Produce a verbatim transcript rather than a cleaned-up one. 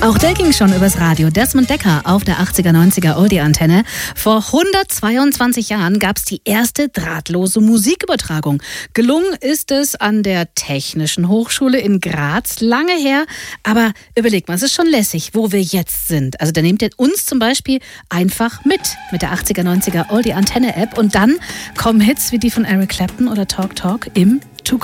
Auch der ging schon übers Radio. Desmond Dekker auf der achtziger, neunziger Oldie-Antenne. Vor hundertzweiundzwanzig Jahren gab es die erste drahtlose Musikübertragung. Gelungen ist es an der Technischen Hochschule in Graz. Lange her, aber überlegt mal, es ist schon lässig, wo wir jetzt sind. Also da nehmt ihr uns zum Beispiel einfach mit, mit der achtziger, neunziger Oldie-Antenne-App. Und dann kommen Hits wie die von Eric Clapton oder Talk Talk im